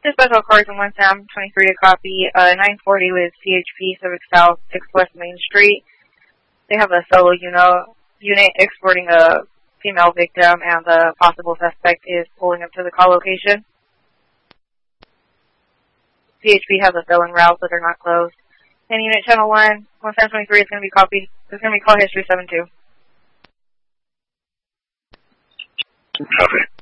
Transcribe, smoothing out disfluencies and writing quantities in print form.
This special cars in 1 Sam 23 to copy 940 with CHP Civic South 6 West Main Street. They have a solo unit escorting a female victim, and the possible suspect is pulling up to the call location. CHP has a fill-in route, but they're not closed. And Unit Channel 1 Sam 23 is going to be copied. It's going to be call history 72. Copy.